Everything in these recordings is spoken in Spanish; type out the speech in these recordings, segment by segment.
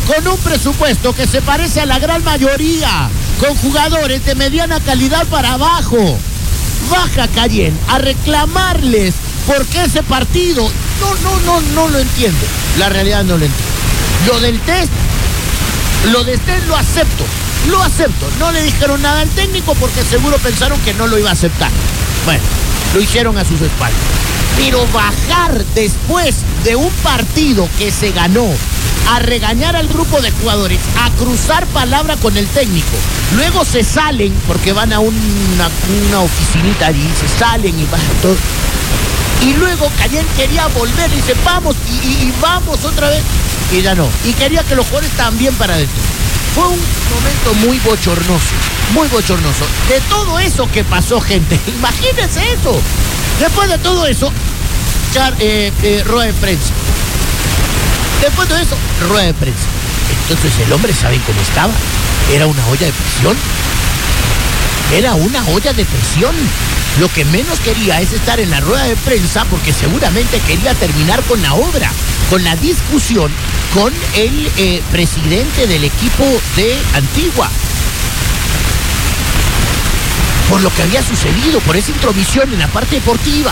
con un presupuesto que se parece a la gran mayoría, con jugadores de mediana calidad para abajo. Baja Cayenne a reclamarles por qué ese partido. No lo entiendo. La realidad no lo entiendo. Lo del test lo acepto. Lo acepto. No le dijeron nada al técnico porque seguro pensaron que no lo iba a aceptar. Bueno, lo hicieron a sus espaldas. Pero bajar después de un partido que se ganó a regañar al grupo de jugadores, a cruzar palabra con el técnico, luego se salen porque van a una oficinita allí, se salen y van todo. Y luego Cayenne quería volver y dice, vamos, y vamos otra vez. Y ya no. Y quería que los jugadores también para adentro. Fue un momento muy bochornoso, muy bochornoso. De todo eso que pasó, gente, imagínense eso. Después de todo eso, rueda de prensa. Después de eso, rueda de prensa. Entonces el hombre, ¿saben cómo estaba? Era una olla de presión. Era una olla de presión. Lo que menos quería es estar en la rueda de prensa porque seguramente quería terminar con la obra, con la discusión con el presidente del equipo de Antigua. Por lo que había sucedido, por esa intromisión en la parte deportiva.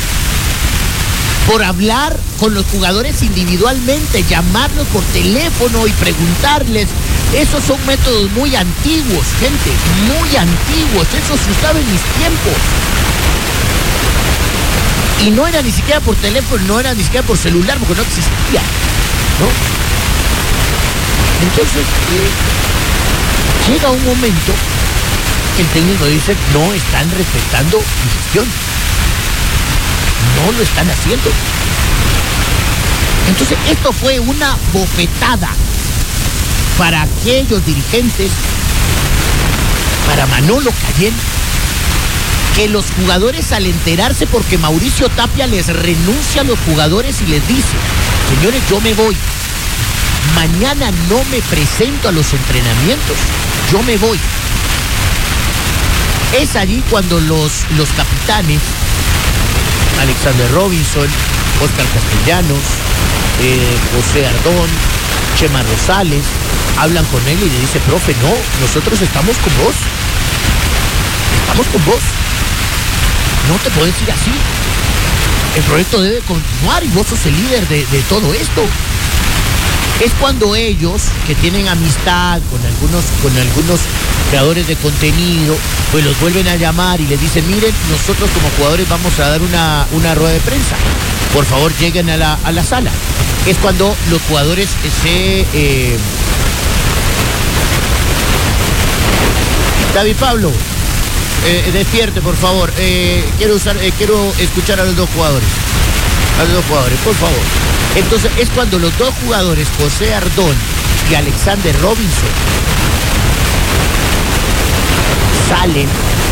Por hablar con los jugadores individualmente, llamarlos por teléfono y preguntarles. Esos son métodos muy antiguos, gente, muy antiguos. Eso se usaba en mis tiempos. Y no era ni siquiera por teléfono, no era ni siquiera por celular, porque no existía, ¿no? Entonces, llega un momento que el técnico dice, no están respetando mi gestión. No lo están haciendo. Entonces, esto fue una bofetada para aquellos dirigentes, para Manolo Cayenne, que los jugadores, al enterarse porque Mauricio Tapia les renuncia a los jugadores y les dice, señores, yo me voy, mañana no me presento a los entrenamientos, yo me voy. Es allí cuando los capitanes, Alexander Robinson, Oscar Castellanos, José Ardón, Chema Rosales, hablan con él y le dice, profe, no, nosotros estamos con vos. Estamos con vos. No te puedes ir así. El proyecto debe continuar y vos sos el líder de todo esto. Es cuando ellos, que tienen amistad con algunos creadores de contenido, pues los vuelven a llamar y les dicen, miren, nosotros como jugadores vamos a dar una rueda de prensa. Por favor, lleguen a la sala. Es cuando los jugadores David Pablo, despierte, por favor. Quiero escuchar a los dos jugadores. A los dos jugadores, por favor. Entonces, es cuando los dos jugadores, José Ardón y Alexander Robinson, salen.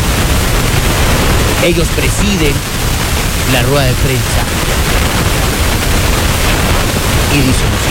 Ellos presiden la rueda de prensa y dicen así.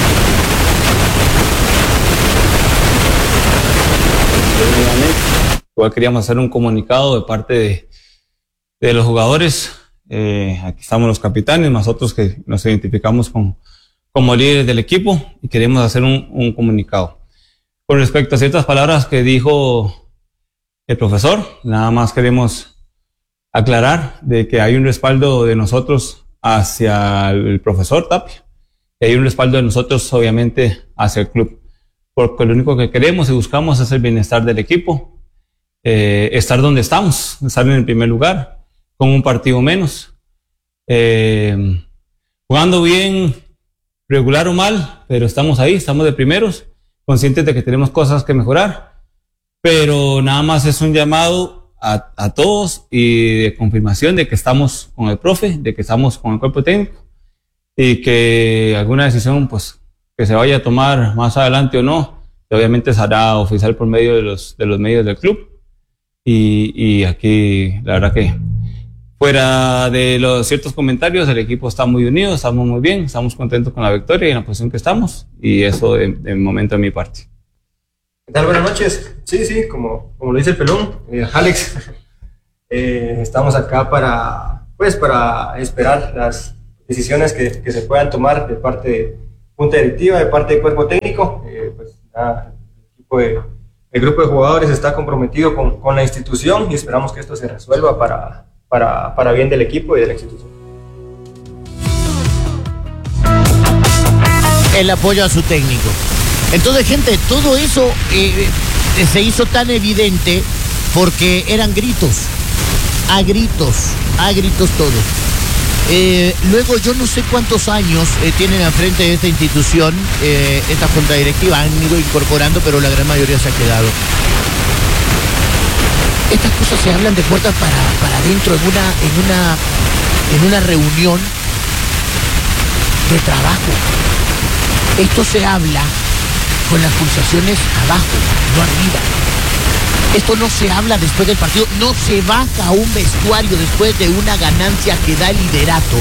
Igual queríamos hacer un comunicado de parte de los jugadores. Aquí estamos los capitanes, nosotros que nos identificamos como líderes del equipo y queremos hacer un comunicado. Con respecto a ciertas palabras que dijo el profesor, nada más queremos aclarar de que hay un respaldo de nosotros hacia el profesor Tapia y hay un respaldo de nosotros obviamente hacia el club, porque lo único que queremos y buscamos es el bienestar del equipo, estar donde estamos, estar en el primer lugar, con un partido menos, jugando bien, regular o mal, pero estamos ahí, estamos de primeros, conscientes de que tenemos cosas que mejorar, pero nada más es un llamado a todos y de confirmación de que estamos con el profe, de que estamos con el cuerpo técnico y que alguna decisión pues que se vaya a tomar más adelante o no, obviamente se hará oficial por medio de los medios del club y aquí la verdad que fuera de los ciertos comentarios el equipo está muy unido, estamos muy bien, estamos contentos con la victoria y en la posición que estamos y eso de momento de mi parte. ¿Qué tal? Buenas noches. Sí, como lo dice el pelón, Alex, estamos acá para esperar las decisiones que se puedan tomar de parte junta directiva, de parte del cuerpo técnico. Pues nada, el grupo de jugadores está comprometido con la institución y esperamos que esto se resuelva para bien del equipo y de la institución. El apoyo a su técnico. Entonces, gente, todo eso se hizo tan evidente porque eran gritos, a gritos todos. Luego, yo no sé cuántos años tienen al frente de esta institución, esta junta directiva, han ido incorporando, pero la gran mayoría se ha quedado. Estas cosas se hablan de puertas para adentro en una reunión de trabajo. Esto se habla con las pulsaciones abajo, no arriba. Esto no se habla después del partido, no se baja a un vestuario después de una ganancia que da el liderato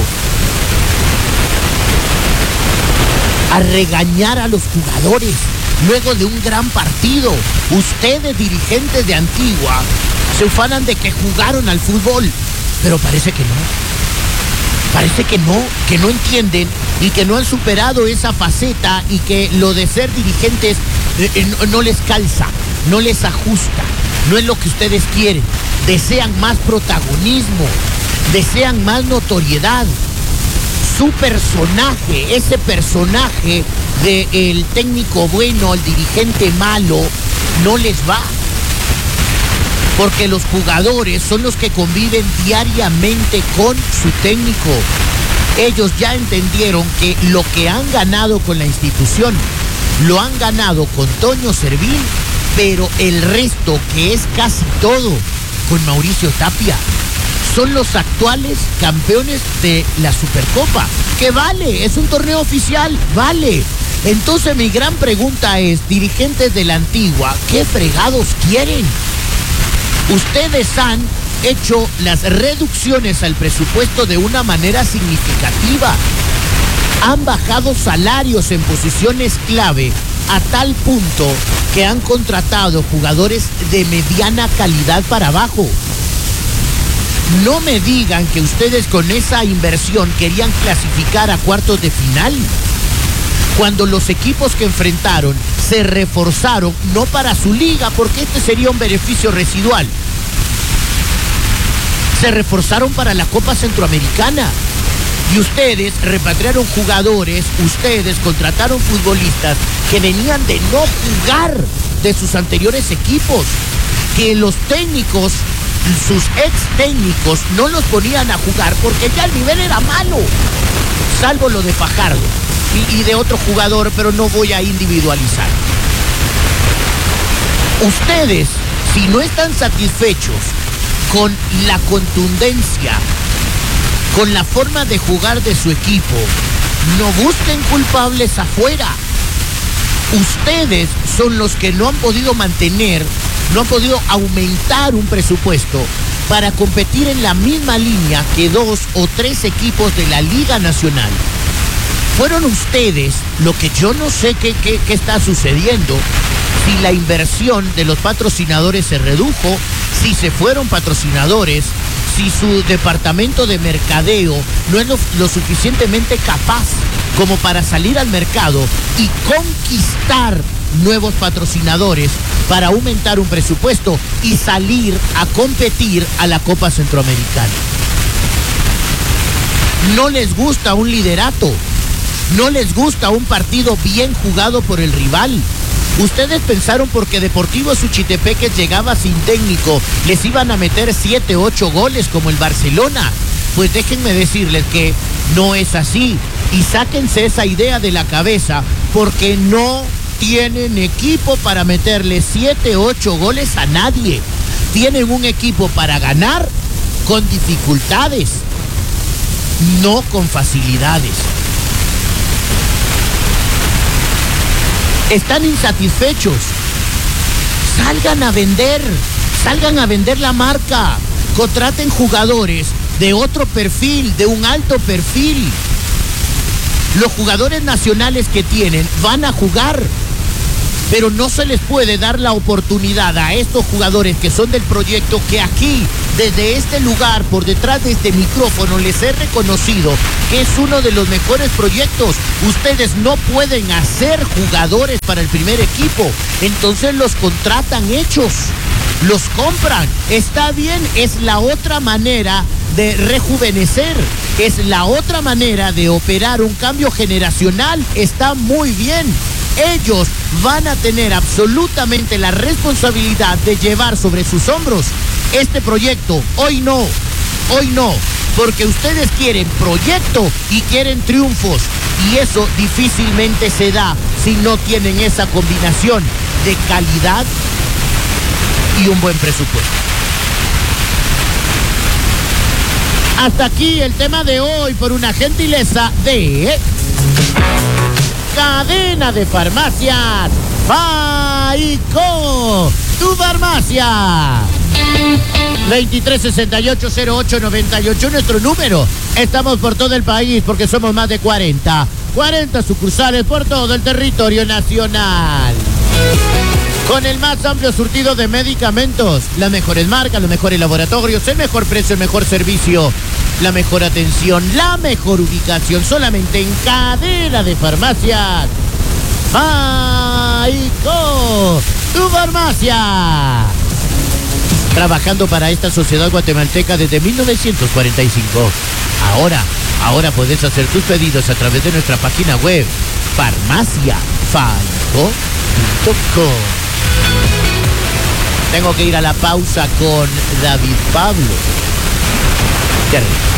a regañar a los jugadores luego de un gran partido. Ustedes, dirigentes de Antigua, se ufanan de que jugaron al fútbol, pero parece que no. Parece que no entienden y que no han superado esa faceta y que lo de ser dirigentes no les calza, no les ajusta, no es lo que ustedes quieren. Desean más protagonismo, desean más notoriedad. Su personaje, ese personaje del técnico bueno, el dirigente malo, no les va. Porque los jugadores son los que conviven diariamente con su técnico. Ellos ya entendieron que lo que han ganado con la institución, lo han ganado con Toño Servín, pero el resto, que es casi todo, con Mauricio Tapia. Son los actuales campeones de la Supercopa. Que vale, es un torneo oficial, vale. Entonces mi gran pregunta es, dirigentes de la Antigua, ¿qué fregados quieren? Ustedes han hecho las reducciones al presupuesto de una manera significativa. Han bajado salarios en posiciones clave a tal punto que han contratado jugadores de mediana calidad para abajo. No me digan que ustedes con esa inversión querían clasificar a cuartos de final. Cuando los equipos que enfrentaron se reforzaron, no para su liga, porque este sería un beneficio residual. Se reforzaron para la Copa Centroamericana. Y ustedes repatriaron jugadores, ustedes contrataron futbolistas que venían de no jugar de sus anteriores equipos. Que los técnicos, sus ex técnicos, no los ponían a jugar porque ya el nivel era malo. Salvo lo de Fajardo y de otro jugador, pero no voy a individualizar. Ustedes, si no están satisfechos con la contundencia, con la forma de jugar de su equipo, no busquen culpables afuera. Ustedes son los que no han podido mantener, no han podido aumentar un presupuesto para competir en la misma línea que 2 o 3 equipos de la Liga Nacional. Fueron ustedes lo que yo no sé qué está sucediendo, si la inversión de los patrocinadores se redujo, si se fueron patrocinadores, si su departamento de mercadeo no es lo suficientemente capaz como para salir al mercado y conquistar nuevos patrocinadores para aumentar un presupuesto y salir a competir a la Copa Centroamericana. No les gusta un liderato, no les gusta un partido bien jugado por el rival. Ustedes pensaron porque Deportivo Suchitepeques llegaba sin técnico, les iban a meter 7, 8 goles como el Barcelona. Pues déjenme decirles que no es así. Y sáquense esa idea de la cabeza, porque no tienen equipo para meterle 7, 8 goles a nadie. Tienen un equipo para ganar con dificultades, no con facilidades. Están insatisfechos. Salgan a vender la marca. Contraten jugadores de otro perfil, de un alto perfil. Los jugadores nacionales que tienen van a jugar. pero no se les puede dar la oportunidad a estos jugadores que son del proyecto, que aquí, desde este lugar, por detrás de este micrófono, les he reconocido que es uno de los mejores proyectos. Ustedes no pueden hacer jugadores para el primer equipo, entonces los contratan hechos, los compran. Está bien, es la otra manera de rejuvenecer, es la otra manera de operar un cambio generacional. Está muy bien. Ellos van a tener absolutamente la responsabilidad de llevar sobre sus hombros este proyecto. Hoy no, porque ustedes quieren proyecto y quieren triunfos, y eso difícilmente se da si no tienen esa combinación de calidad y un buen presupuesto. Hasta aquí el tema de hoy, por una gentileza de Cadena de Farmacias Faico, tu farmacia. 2368-0898, nuestro número. Estamos por todo el país porque somos más de 40 sucursales por todo el territorio nacional. Con el más amplio surtido de medicamentos, las mejores marcas, los mejores laboratorios, el mejor precio, el mejor servicio, la mejor atención, la mejor ubicación, solamente en Cadena de Farmacias Faico, tu farmacia. Trabajando para esta sociedad guatemalteca desde 1945. Ahora puedes hacer tus pedidos a través de nuestra página web, farmaciafaico.com. Tengo que ir a la pausa con David Pablo. Qué rico.